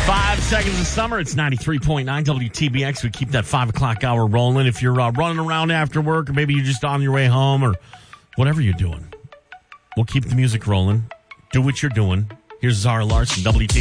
5 seconds of summer. It's 93.9 WTBX. We keep that 5 o'clock hour rolling. If you're running around after work, or maybe you're just on your way home, or whatever you're doing, we'll keep the music rolling. Do what you're doing. Here's Zara Larson, WTBX.